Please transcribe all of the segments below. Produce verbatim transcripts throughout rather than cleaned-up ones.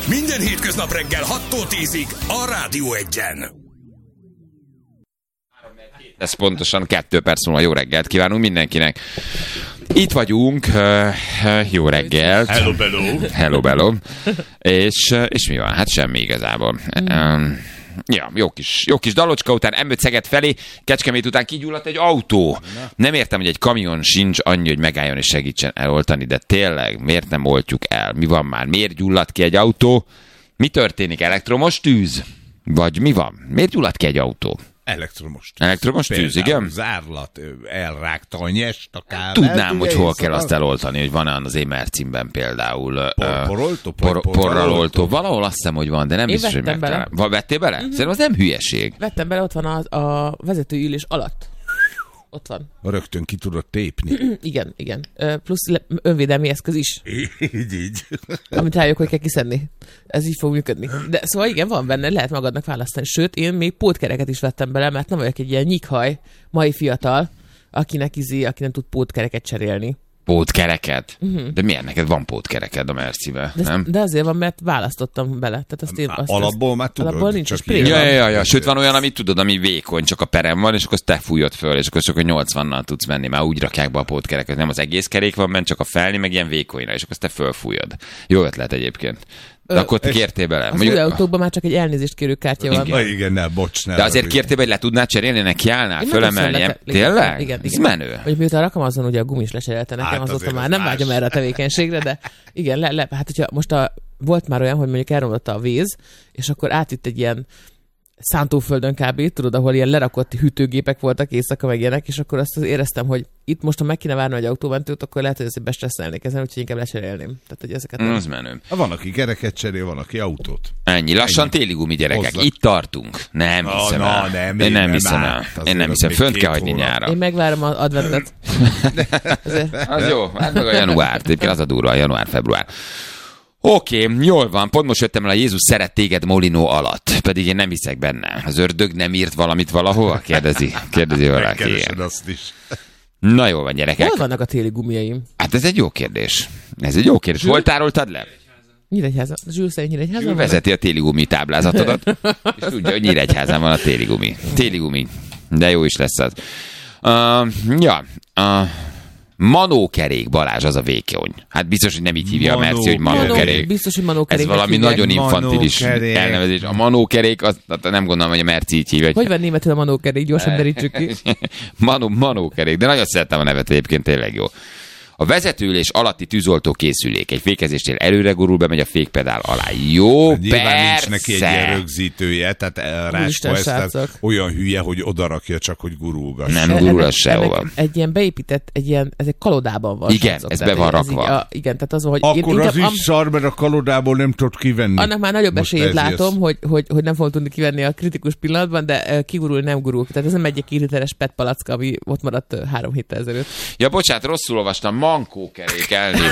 Minden hétköznap reggel hattól tízig a Rádió Egyen. Ez pontosan kettő perc múlva. Jó reggelt kívánunk mindenkinek. Itt vagyunk, uh, jó reggelt. Hello, bello. Hello, bello. És, és mi van? Hát semmi igazából. Mm. Um, ja, jó kis, jó kis dalocska után em öt Szeged felé, Kecskemét után kigyulladt egy autó. Nem értem, hogy egy kamion sincs annyi, hogy megálljon és segítsen eloltani, de tényleg, miért nem oltjuk el? Mi van már? Miért gyulladt ki egy autó? Mi történik? Elektromos tűz? Vagy mi van? Miért gyulladt ki egy autó? Elektromos tűz. Elektromos tűz, igen? Zárlat, elrágta a nyest, a kábelt. Tudnám, hogy hol kell azt eloltani, hogy van-e az Émercimben például Porporoltó? Por, porral oltó. Valahol azt hiszem, hogy van, de nem Én biztos, hogy vettem bele. megtalálom. Vettél bele? Uh-huh. Szerintem az nem hülyeség. Vettem bele, ott van a, a vezetőülés alatt. Ott van. Rögtön ki tudod tépni. Igen, igen. Plusz önvédelmi eszköz is. Így, így. Amit rájuk, hogy kell kiszedni. Ez így fog működni. De szóval igen, van benne, lehet magadnak választani. Sőt, én még pótkereket is vettem bele, mert nem vagyok egy ilyen nyikhaj, mai fiatal, akinek izé, aki nem tud pótkereket cserélni. Pótkereket? Uh-huh. De miért neked van pótkereked a Mercibe, de, nem? De azért van, mert választottam bele. Tehát azt én, azt, alapból már tudod? Alapból nincs csak spré. Ja, ja, ja, ja. Sőt, van olyan, amit tudod, ami vékony, csak a perem van, és akkor azt te fújod föl, és akkor csak a nyolcvannal tudsz menni, már úgy rakják be a pótkereket. Nem az egész kerék van benne, csak a felni, meg ilyen vékonyra, és akkor azt te fölfújod. Jó ötlet egyébként. De Ö, akkor te kértél bele. Az új autókban már csak egy elnézést kérő kártya van. Igen, igen, ne, bocs, ne. De azért kértél, hogy le tudnád cserélni, neki állnál, fölemelni. Tényleg? Igen, ez igen. menő. Hogy miután rakam azon, ugye a gumis lecserélte nekem, Hát azóta az már nem más. vágyom erre a tevékenységre, de igen, le, le, hát hogyha most a, volt már olyan, hogy mondjuk elromlotta a víz, és akkor átütt egy ilyen szántóföldön kb. Tudod, ahol ilyen lerakott hűtőgépek voltak éjszaka meg ilyenek, és akkor azt éreztem, hogy itt most, ha meg kéne várni egy autómentőt, akkor lehet, hogy azért bestresszelnék ezen, úgyhogy inkább lecserélném. Tehát, hogy ezeket Mm, az menő. Van, aki kereket cserél, van, aki autót. Ennyi. Lassan Ennyi. téli gumi, gyerekek. Hozzak. Itt tartunk. Nem Na, hiszem na, el. nem, Én én nem nem hiszem el. árt. Én nem Azért hiszem. az Fönt még kell két hagyni hónap. nyára. Én megvárom az adventet. Az jó. Hát meg a január. Egyébként az a durva, a január-február. Oké, okay, jól van. Pont most jöttem el a Jézus szeret téged Molinó alatt. Pedig én nem hiszek benne. Az ördög nem írt valamit valahol? Kérdezi. Kérdezi valaki. Megkeresed azt is. Na jó van, gyerekek. Hol vannak a téli gumiaim? Hát ez egy jó kérdés. Ez egy jó kérdés. Hol tároltad le? Nyíregyháza. Zsül szerint Nyíregyházan Ő van? vezeti a téli gumi táblázatodat, és tudja, hogy Nyíregyházán van a téli gumi. Téli gumi. De jó is lesz az. Uh, ja, uh, manókerék, Balázs, az a vékony. Hát biztos, hogy nem így hívja Manó- a Merci, hogy manókerék. Manó, biztos, hogy manókerék. Ez valami nagyon infantilis Manókerék. elnevezés. A manókerék, az, nem gondolom, hogy a Merci így hívja. Hogy van németül a manókerék? Gyorsan derítsük ki. Manó, manókerék, de nagyon szeretem a nevet, egyébként tényleg jó. A vezetőülés alatti tűzoltó készülék. Egy fékezésnél előre gurul, bemegy a fékpedál alá. Jó, Nyilván persze. nincs neki egy ilyen rögzítője, tehát Ráskó Úristen, ezt srácok. olyan hülye, hogy odarakja csak, hogy gurulgass. Nem gurul az sehova. Ennek egy ilyen beépített, egy ilyen, ez egy kalodában van. Igen, srácok, ez tehát be van ez rakva. így a, igen, tehát az, hogy Akkor én az inkább, is szar, mert a kalodából nem tudod kivenni. annak már nagyobb Most esélyét ez látom, jössz. hogy, hogy, hogy nem fogom tudni kivenni a kritikus pillanatban, de uh, kigurul, nem gurul. Tehát ez nem egy két literes pet palacka, ami ott maradt uh, három héttel ezelőtt. Ja, bocsánat, rosszul olvastam. Mankókerék, elnézést.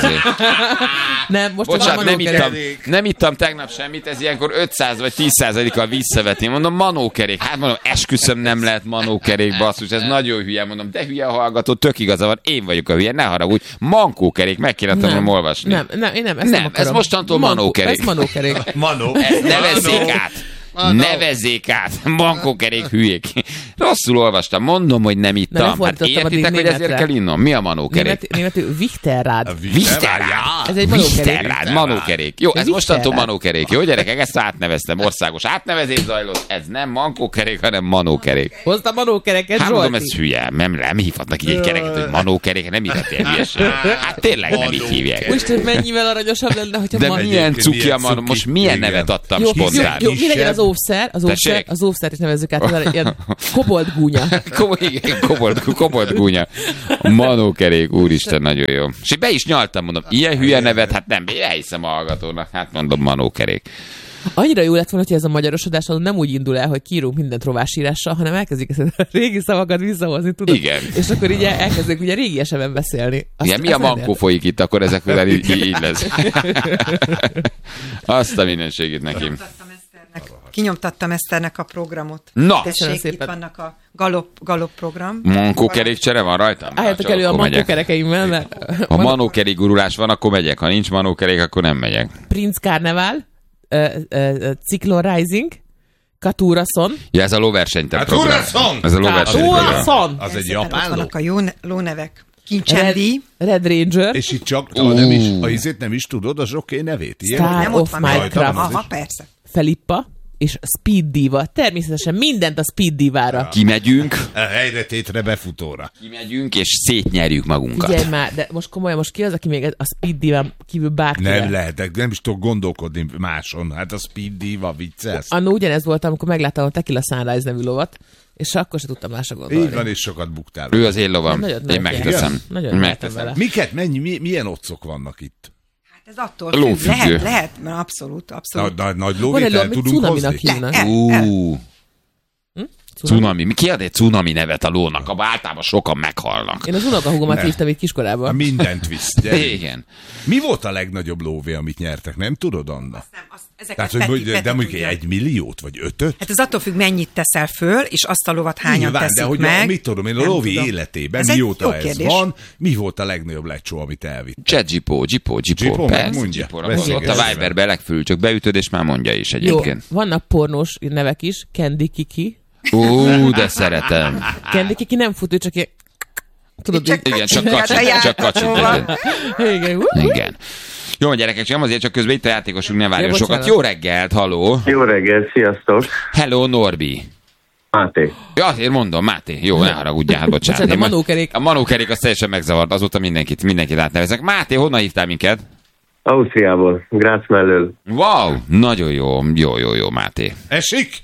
Nem, most Bocsánat, a nem manókerék. ittam, nem ittam tegnap semmit, ez ilyenkor ötszáz vagy tíz százalékkal visszavetni. Mondom, manókerék. Hát mondom, esküszöm, nem lehet manókerék, basszus, ez nagyon hülye. Mondom, de hülye a hallgató, tök igaza van, én vagyok a hülye, ne haragudj. Mankókerék, meg kéne tanulnom olvasni. Nem, nem, én nem, ezt Nem, nem ez akarom. mostantól Mankó- manókerék. Ez manókerék. Manó. Ezt nevezzék át. Nevezzék át. Mankókerék hülyék. Rosszul olvastam, mondom, hogy nem ittam. Hát lefordítottam addig értitek, hogy ezért németre. kell innom? Mi a manókerék? Német, németül Wichterrád. Wichterrád. Ez egy manókerék. Wichterrád, manókerék. Jó, ez Wichterrád. mostantól manókerék. Jó, gyerekek, ezt átneveztem. Országos átnevezés zajlott. Ez nem mankókerék, hanem manókerék. Hoztam manókereket, Hát mondom, Zsolti. ez hülye. Nem, nem hívhatnak így egy kereket, hogy manókerék, nem hívhat ilyen hülyeség. Hát tényleg nem így hívják. Úristen, mennyivel aranyosabb lenne, hogyha De ma... milyen Egyébként cuki a milyen man, cuki. most milyen Igen. nevet adtam Jó, jó, spontán? jó, mi legyen az óvszer? Az óvszer, Tessék? az óvszert is nevezzük át, az ilyen kobold gúnya. Komoly, igen, kobold, kobold gúnya. Manókerék, úristen, nagyon jó. És be is nyaltam, mondom, ilyen hülye nevet, hát nem, elhiszem a hallgatónak, hát mondom, manókerék. Annyira jó lett volna, hogy ez a magyarosodás nem úgy indul el, hogy kiírunk mindent rovásírással, hanem elkezdik ezt a régi szavakat visszahozni, tudod? Igen. És akkor így elkezdünk ugye régi esemben beszélni. Azt, Igen, mi a azt nem mankó folyik itt, akkor ezek után így, így lesz. Azt a mindenségét neki. Kinyomtattam Eszternek a programot. Na! Tessék, itt szépen. vannak a galop, galop program. Mankókerékcsere van rajtam? Álljatok Csak elő a akkor megyek. mankókerekeimmel, mert Ha manókerék gurulás van, akkor megyek. Ha nincs manókerék, akkor nem megyek. Prince Carneval, uh, uh, Cyclone Rising, Katurason. Ja, ez a lóversenytett Hát program. Urason! Ez a lóversenytett program. Katurason! Az egy Persze, ott japán ló? vannak a jó ne- lónevek. Red, Kincsendi. Red Ranger, És itt csak, uh. nem is, a izét nem is tudod, a zsoké nevét. Ilyen? Star Nem ott of van Minecraft. rajta van az Aha, is. persze. Felippa és Speed Diva. Természetesen mindent a Speed Divára. Kimegyünk, A helyre tétre befutóra. kimegyünk, és szétnyerjük magunkat. Figyelj már, de most komolyan, most ki az, aki még a Speed Diván kívül bárkire? Nem lehetek, nem is tudok gondolkodni máson. Hát a Speed Diva viccelsz. Annó ugyanez volt, amikor megláttam a Tequila Sunrise nevű lovat, és akkor se tudtam másra gondolni. Így van, és sokat buktál. Ő az én lovam. Nagyot Én merek, megteszem. igen. Nagyot mertem Megteszem. vele. Miket, mennyi, mi, milyen otcok vannak itt? Hát ez attól Lófüggő. függ. Lehet, lehet, mert abszolút, Nagy, abszolút. nagy, nagy Van lóvét egy ló, el amit tudunk cunaminak hozni? hívnak. El, el. Ú, cunami. Mi ki ad egy cunami nevet a lónak? Abba általában sokan meghalnak. Én az unokahúgomat Ne. hívtam itt A kiskorában. mindent visz. gyerünk. Igen. Mi volt a legnagyobb lóvé, amit nyertek? Nem tudod, Anna? Nem, azt, ezeket Tehát, hogy Peti- mondj- Peti de mondjuk tudja. egy milliót, vagy ötöt? Hát ez attól függ, mennyit teszel föl, és azt a lovat hányan Nyilván, teszik de hogy meg. a, mit tudom én, a Nem lóvé tudom. életében, Ez egy mióta jó ez kérdés. van, mi volt a legnagyobb lecsó, amit elvitt? Chat Gipó, Gipó, Gipó. Gipó, Persze, megmondja. Gipóra Beszélj, van. Ott a beszélj. Viberbe legfül, csak beütöd, és már mondja is Jó, egyébként. vannak pornós nevek is, Candy Kiki. Ú, de szeretem. Candy Kiki nem fut, ő csak ilyen... Tudod, Csak- így... Igen, csak Csinálta kacsint, csak játékóval. kacsint. Igen. Igen. Jó, gyerekek, csak nem azért, csak közben itt a játékosunk ne várjon Ja, sokat. bocsánat. Jó reggelt, halló. Jó reggel, sziasztok! Hello, Norbi. Máté. Ja, azért mondom, Máté. Jó, ne haragudjál, hát bocsánat. Bocsánat, a Én ma- manókerék. A manókerék az teljesen megzavart, azóta mindenkit, mindenkit átnevezek. Máté, honnan hívtál minket? Ausztriából, Grácz mellől. Wow, nagyon jó, jó, jó, jó, Máté. Esik?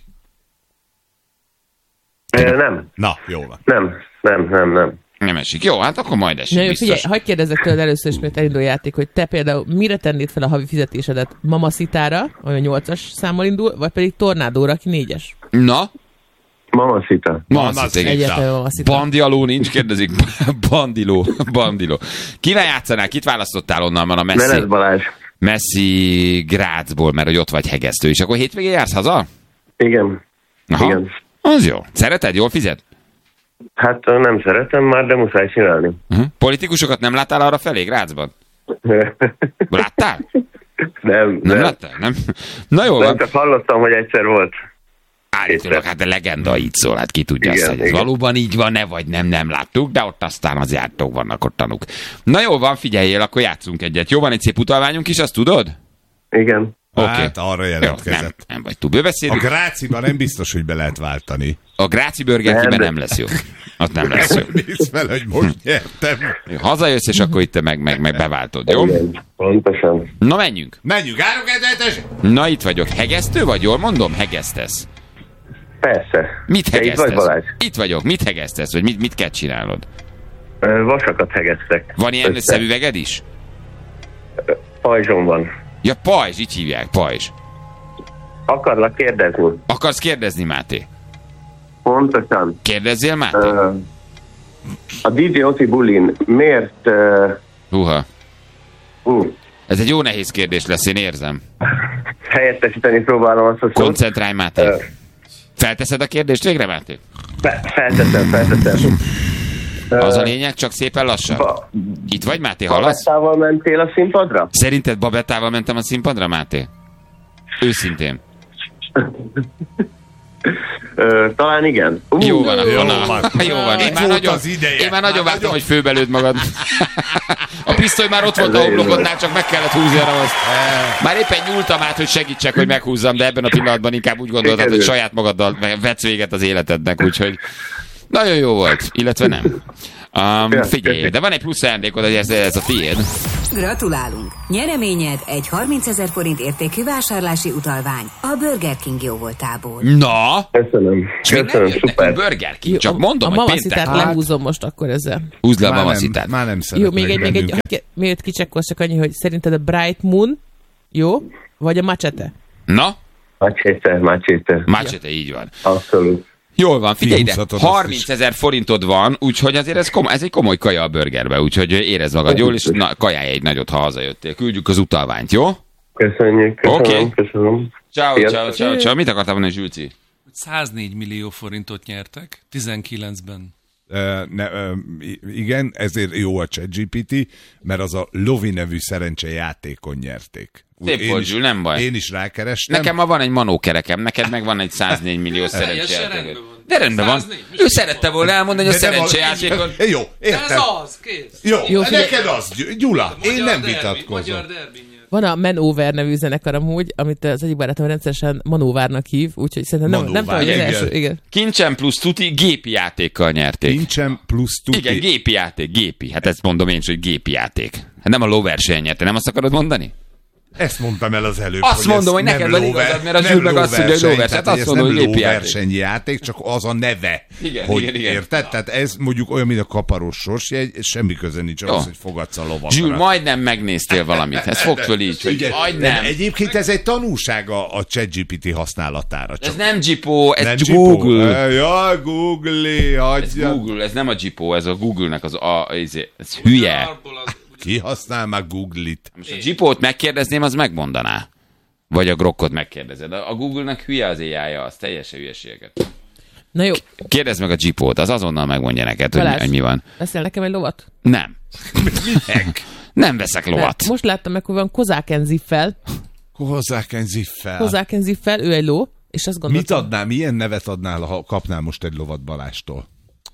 E, nem, Na, jó van. nem, nem, nem, nem. Nem esik. Jó, hát akkor majd esik, Na jó, biztos. figyelj, hagyd kérdezzek tőled először is, mert elindul a játék, hogy te például mire tennéd fel a havi fizetésedet? Mamacitára, ami a nyolcas számmal indul, vagy pedig Tornádóra, aki négyes? Na? Mamacita. Mamacita, igen. Egyetlen Mamacita. Bandiló nincs, kérdezik. Bandiló, bandiló. Kivel játszanál? Kit választottál onnan? Van a Menes Messi, Balázs. Messi Grácsból, mert hogy ott vagy hegesztő. És akkor hétvégén jársz haza? Igen, Aha. igen. Az jó. Szereted? Jól fizet? Hát nem szeretem már, de muszáj csinálni. Uh-huh. Politikusokat nem láttál arra felé, Grácsban? Láttál? nem, Nem nem. láttál? Nem? Na jó Nem, van. csak hallottam, hogy egyszer volt. Állítólag, hát a legenda így szól, hát ki tudja Igen, azt, hogy ez igen. valóban így van-e, vagy nem, nem láttuk, de ott aztán az jártók vannak ott tanúk. Na jó van, figyeljél, akkor játszunk egyet. Jó, van egy szép utalványunk is, azt tudod? Igen. Oké. Hát arra Jó, nem, jelentkezett. nem vagy túl bőbeszédünk. A Gráciban nem biztos, hogy be lehet váltani. A Gráci Burger Nem, King-ben de- nem lesz jó. Ott nem lesz jó. Nézd fel, hogy most nyertem. Jó, hazajössz, és akkor itt te meg, meg, meg beváltod, jó? Igen, pontosan. Na menjünk. Menjünk, árokendeletes! Na itt vagyok. Hegesztő vagy? Jól mondom? Hegesztesz. Persze. Mit Te itt vagy, hegesztesz? Balázs? Itt vagyok. Mit hegesztesz? Vagy mit, mit kell csinálnod? Ö, Vasakat hegesztek. Van ilyen Össze. szemüveged is? Pajzsom van. Ja, pajzs, így hívják, pajzs. Akarlak kérdezni? Akarsz kérdezni, Máté? Pontosan. Kérdezzél, Máté? Ö, a dé jé Oti bulin miért... ö, Húha. ú, Ez egy jó nehéz kérdés lesz, én érzem. helyettesíteni próbálom azt a szót. Koncentrálj, Máté. Ö, Felteszed a kérdést végre, Máté? fe- Felteszem, felteszem. Az a lényeg, csak szépen lassan. Ba- Itt vagy, Máté, hallasz? Babettával mentél a színpadra? Szerinted Babettával mentem a színpadra, Máté? Őszintén. Ö, talán igen. Ú, Jó van, akkor na. van. Jó van. Én Itt már volt nagyon, az ideje. én már nagyon Már vártam, nagyon- hogy főbelőd magad. A pisztoly már ott volt a Ez én homlokodnál, csak meg kellett húzni a ravazt. Már éppen nyúltam át, hogy segítsek, hogy meghúzzam, de ebben a pillanatban inkább úgy gondoltad, hogy saját magaddal vetsz véget az életednek, úgyhogy nagyon jó volt, illetve nem. Um, figyelj, de van egy plusz ajándékod, hogy ez, ez a tiéd. Gratulálunk! Nyereményed egy harmincezer forint értékű vásárlási utalvány a Burger King jóvoltából. Na, Köszönöm. és még nem Köszönöm, jött nekünk szuper. Burger King, csak a, mondom, a hogy mamacitát péntek. lehúzom most akkor ezzel. Húzd le a Már nem, mamacitát. már nem Jó, szeretnek még egy, még egy, bennünket. hogy miért kicsekkolsz, csak annyi, hogy szerinted a Bright Moon jó, vagy a Machete? Na, Macséte, macséte. Machete, így van. Abszolút. Jól van, figyelj ide, Kihúzhatod azt harmincezer forintod van, úgyhogy azért ez, komoly, ez egy komoly kaja a burgerbe, úgyhogy érezd magad jól, és na, kajálj egy nagyot, ha hazajöttél. Küldjük az utalványt, jó? Köszönjük, köszönöm, Oké. köszönöm. Ciao, Sziasztok. ciao, ciao, ciao. Mit akartál mondani, Zsülci? száznégy millió forintot nyertek, tizenkilencben. Uh, ne, uh, igen, ezért jó a ChatGPT, mert az a Lovi nevű szerencsejátékon nyerték. Szép volt, Zsül, nem baj. Én is rákerestem. Nekem ma van egy manókerekem, neked meg van egy száznégy millió szerencsejáték. De rendben van. Ő szerette volna elmondani, hogy a szerencsejátékon... Jó, értem. Ez az, kész. Jó, Jó, neked az, Gyula, én Magyar nem derbi, vitatkozom. Magyar derbi nyert. Van a Manover nevű zenekar amúgy, amit az egyik barátom rendszeresen Manóvárnak hív, úgyhogy szerintem nem, nem tudom, hogy az igen. első. Igen. Kincsen plusz tuti gépi játékkal nyerték. Kincsem plusz tuti. Igen, gépi játék, gépi. Hát ezt mondom én is, hogy gépi játék. Hát nem a lóverseny nyerte, nem azt akarod mondani? Ezt mondtam el az előbb. Azt mondom, ez hogy neked nem van lóver- igazad, mert a nem Zsül meg azt mondja, hogy lóverseny, lóverseny. tehát Hát azt ez mondom, nem hogy gépi játék. lóversenyjáték, csak az a neve. Igen, hogy igen, igen. Érted? Tehát ez mondjuk olyan, mint a kaparós sorsjegy, semmi köze nincs Jó. ahhoz, hogy fogadsz a lovakra. Zsül, majdnem megnéztél valamit. Ez fogd föl így, hogy Ugye, majdnem. de Egyébként ez egy tanulság a, a ChatGPT használatára. Ez Csak nem Gipó, ez nem Google. Ja, Google, Ez hagyja. Google, ez nem a Gipó, ez a Google-nek az a... Ez, ez hülye. Abból az- Ki használ már Google-it? Most a Gipót megkérdezném, az megmondaná. Vagy a Grokkot megkérdezed. A Google-nek hülye az éjjája, az teljesen hülyeségeket. Na jó, Kérdezd meg a Gipót, az azonnal megmondja neked, hogy, Balázs, hogy mi van. veszel nekem egy lovat? Nem. Nem veszek lovat. Nem. Most láttam meg, hogy van Kozáken Ziffel. Hozzák egy ziffel. Kozáken Ziffel, ő egy ló, és azt Mit gondoltam... adnál, milyen nevet adnál, ha kapnál most egy lovat Balástól?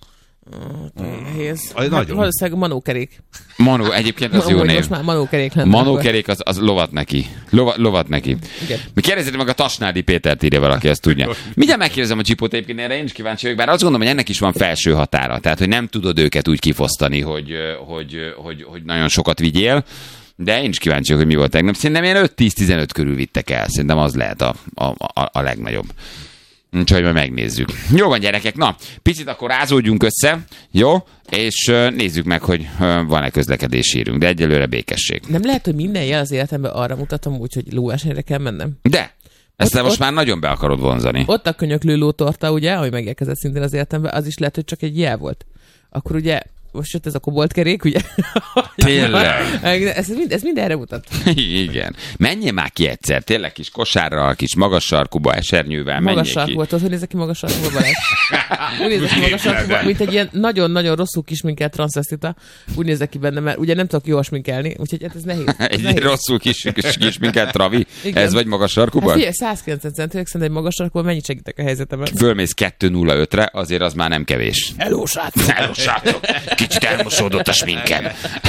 Nehéz. Aj, Hát, nagyon. valószínűleg manókerék. Manó, egyébként az jó Amúgy név. most már manókerék lenne. akkor. Manókerék az, az lovat neki. Lova, lovat neki. Igen. Mi kérdezzétek meg a Tasnádi Pétert, írja valaki, azt tudja. Mindjárt megkérdezem a Csipót, egyébként erre én is kíváncsi vagyok, bár azt gondolom, hogy ennek is van felső határa. Tehát, hogy nem tudod őket úgy kifosztani, hogy, hogy, hogy, hogy nagyon sokat vigyél. De én is kíváncsi vagyok, hogy mi volt tegnap. Szerintem ilyen öt-tíz-tizenöt körül vittek el. Szerintem az lehet a, a, a, a legnagyobb. Úgyhogy majd megnézzük. Jó van, gyerekek, na, picit akkor rázódjunk össze, jó? És uh, nézzük meg, hogy uh, van-e közlekedési hírünk, de egyelőre békesség. Nem lehet, hogy minden jel az életemben arra mutatom úgy, hogy lóversenyre kell mennem. De, ezt te Ott- most ott- már nagyon be akarod vonzani. Ott a könyöklő lótorta, ugye, ami megérkezett szintén az életemben, az is lehet, hogy csak egy jel volt. Akkor ugye, most jött ez a koboltkerék, ugye? Tényleg. ez, mind, ez mindenre mutat. Igen. Menjél már ki egyszer, tényleg kis kosárral, kis magas sarkuba, esernyővel, menjél Magas ki. sark volt, hogy nézek ki magas sarkuba, Balázs? Úgy nézek ki magas sarkuba, mint egy ilyen nagyon-nagyon rosszul kisminkelt transzvesztita. Úgy nézek ki benne, mert ugye nem tudok jól sminkelni, úgyhogy hát ez nehéz. Ez Egy nehéz. rosszul kis, kis, kis minket, Travi. Igen. Ez vagy magas Hát sarkuban? figyelj, száz kilencven centiméter, szerintem egy magas sarkuban mennyit segítek a helyzetemben? Fölmész kettő nulla ötre, azért az már nem kevés. Hello, srácok! Hello, srácok! Kicsit elmosódott a sminkem.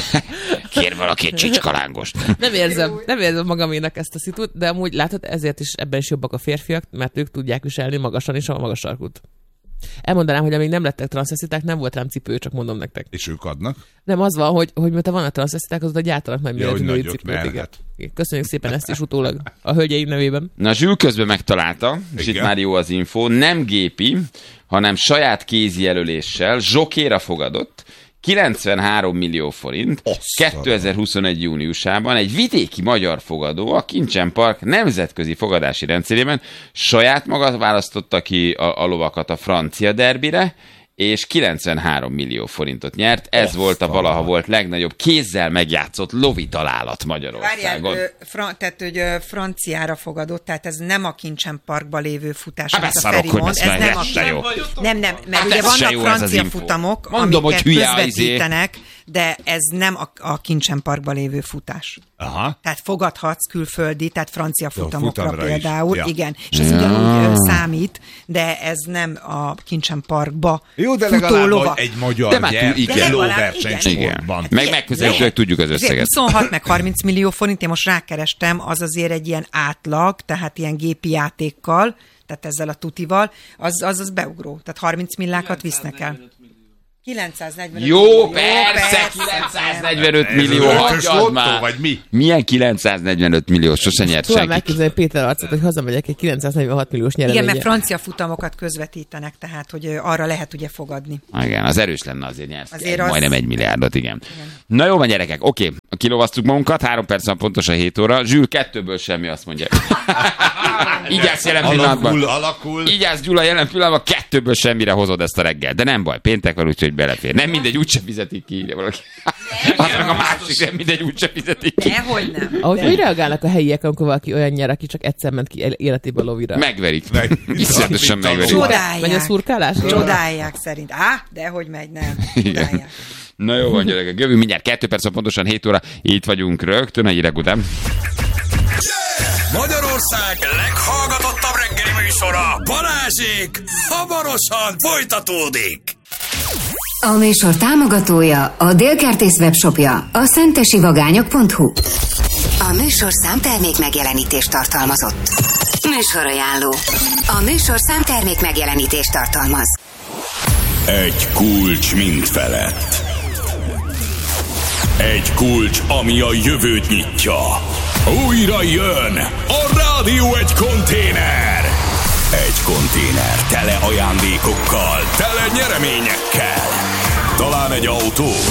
Kér valaki egy csicskalángost. Nem érzem, nem érzem magaménak ezt a szitut, de amúgy látod, ezért is ebben is jobbak a férfiak, mert ők tudják viselni magasan is a magas sarkút. Elmondanám, hogy amíg nem lettek transzvesztiták, nem volt rám cipő, csak mondom nektek. És ők adnak? Nem az van, hogy, hogy miután vannak transzvesztiták, azóta gyártanak majd Ja, hogy méretű női nagyot, cipőt. mert Igen. hát. Igen. Köszönjük szépen ezt is utólag a hölgyeim nevében. Na, Zsül közben megtalálta, és Igen. itt már jó az info, nem gépi, hanem saját kézi jelöléssel zsokéra fogadott, kilencvenhárom millió forint, kétezer-huszonegy júniusában egy vidéki magyar fogadó a Kincsen Park nemzetközi fogadási rendszerében saját maga választotta ki a, a lovakat a francia derbire, és kilencvenhárom millió forintot nyert. Ez volt a valaha volt legnagyobb kézzel megjátszott lovi találat Magyarországon. Várjál, ö, fra, tehát, hogy ö, franciára fogadott, tehát ez nem a Kincsen Parkban lévő futás, Hát amit a beszarok, Feri hogy mond, ez ez már nem ez a se jó. Nem, nem, mert Hát ugye ez se vannak jó, ez az francia info. futamok, Mondom, amiket hogy hülye az izé. közvetítenek, de ez nem a, a Kincsen Parkban lévő futás. Aha. Tehát fogadhatsz külföldi, tehát francia futamokra futamra is. például, Ja. igen, és ez ugyanúgy ö, számít, de ez nem a Kincsen Parkba Jó, de futó legalább lova. vagy egy magyar De már gyert, tud- igen. egy Legalább, lóversenysportban. Meg Igen, megközelítőleg lehet. tudjuk az Azért összeget. huszonhat meg harminc millió forint, én most rákerestem, az azért egy ilyen átlag, tehát ilyen gépi játékkal, tehát ezzel a tutival, az az, az beugró. Tehát harminc millákat visznek el. kilencszáznegyvenöt Jó, millió, persze, kilencszáznegyvenöt millió, Ez ötös hagyjad lottó, már. vagy mi? Milyen kilencszáznegyvenöt millió? Sose nyert Tudom senki. megképzelni Péter arcot, hogy hazamegyek egy kilencszáznegyvenhat milliós Igen, nyereménye. mert francia futamokat közvetítenek, tehát hogy ö, arra lehet ugye fogadni. Igen, az erős lenne azért nyersz. Azért Egy, az- majdnem egy milliárdot, igen. igen. Na jó van, gyerekek, oké. kilovasztuk magunkat, három perc van pontosan hét óra. Zsül, kettőből semmi, azt mondja. Így állsz jelen pillanatban. Alakul, alakul. Így állsz, Gyula, jelen pillanatban kettőből semmire hozod ezt a reggel. De nem baj, péntek van, úgyhogy belefér. Nem mindegy, úgyse fizetik ki, ide valaki. Aztán a másik, nem mindegy, úgyse fizetik ki. Dehogy nem. Ahogy hogy reagálnak a helyiek, amikor valaki olyan nyer, aki csak egyszer ment ki életéből lovira? Megverik. Meg- Iszonyatosan megverik. Csodálják. Megy a szurkálás? Csodálják szerint. Á, dehogy megy, nem. Csodálják. Na jó van, gyerekek, jövünk mindjárt kettő perc, pontosan hét óra. Itt vagyunk rögtön a hírek után. Magyarország leghallgatottabb reggeli műsora, Balázsék, hamarosan folytatódik. A műsor támogatója a Délkertész webshopja, a szentesivagányok pont hu. A műsor számtermék megjelenítést tartalmazott. Műsorajánló. A műsor számtermék megjelenítést tartalmaz. Egy kulcs mind felett. Egy kulcs, ami a jövőt nyitja. Újra jön a Rádió egy konténer. Egy konténer tele ajándékokkal, tele nyereményekkel. Talán egy autó.